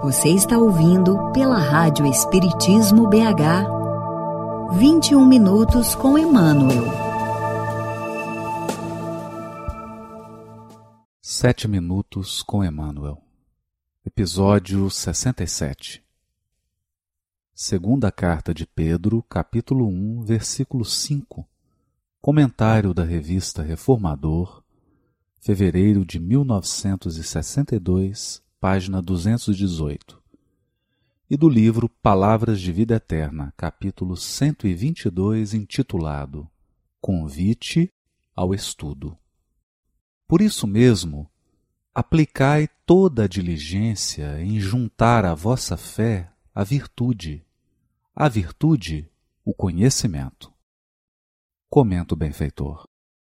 Você está ouvindo pela Rádio Espiritismo BH 21 minutos com Emmanuel. 7 minutos com Emmanuel. Episódio 67. Segunda Carta de Pedro, capítulo 1, versículo 5. Comentário da Revista Reformador, fevereiro de 1962, página 218. E do livro Palavras de Vida Eterna, capítulo 122, intitulado Convite ao Estudo. Por isso mesmo, aplicai toda a diligência em juntar à vossa fé a virtude, o conhecimento. Comenta o benfeitor.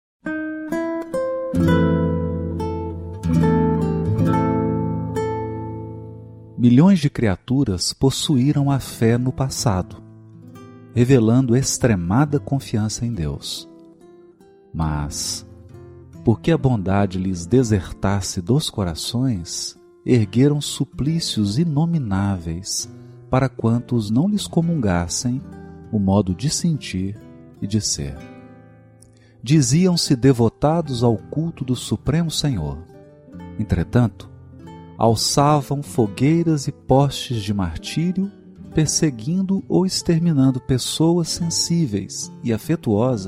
Milhões de criaturas possuíram a fé no passado, revelando extremada confiança em Deus. Mas, porque a bondade lhes desertasse dos corações, ergueram suplícios inomináveis para quantos não lhes comungassem o modo de sentir e de ser. Diziam-se devotados ao culto do Supremo Senhor. Entretanto, alçavam fogueiras e postes de martírio, perseguindo ou exterminando pessoas sensíveis e afetuosas